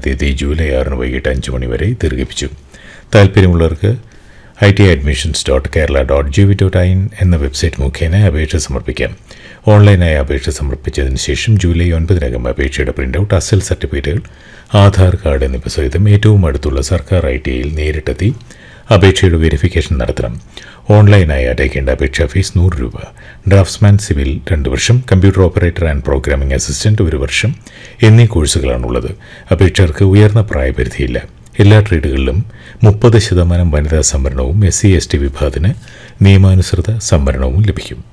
തീയതി ജൂലൈ 6 വൈകിട്ട് 5 മണി വരെ ദീർഘിപ്പിച്ചു. താൽപ്പര്യമുള്ളവർക്ക് iti.admissions.kerala.gov.in എന്ന വെബ്സൈറ്റ് മുഖേന അപേക്ഷ സമർപ്പിക്കാം. ഓൺലൈനായി അപേക്ഷ സമർപ്പിച്ചതിന് ശേഷം ജൂലൈ 9 അപേക്ഷയുടെ പ്രിന്റൌട്ട്, അസൽ സർട്ടിഫിക്കറ്റുകൾ, ആധാർ കാർഡ് എന്നിവ സഹിതം ഏറ്റവും അടുത്തുള്ള സർക്കാർ ITIയിൽ നേരിട്ടെത്തി അപേക്ഷയുടെ വെരിഫിക്കേഷൻ നടത്തണം. ഓൺലൈനായി അടയ്ക്കേണ്ട അപേക്ഷാ ഫീസ് 100 രൂപ. ഡ്രാഫ്റ്റ്സ്മാൻ സിവിൽ 2 വർഷം, computer operator and programming assistant 1 വർഷം എന്നീ കോഴ്സുകളാണുള്ളത്. അപേക്ഷകർക്ക് ഉയർന്ന പ്രായപരിധിയില്ല. എല്ലാ ട്രേഡുകളിലും 30% വനിതാ സംവരണവും SC/ST വിഭാഗത്തിന് നിയമാനുസൃത സംവരണവും ലഭിക്കും.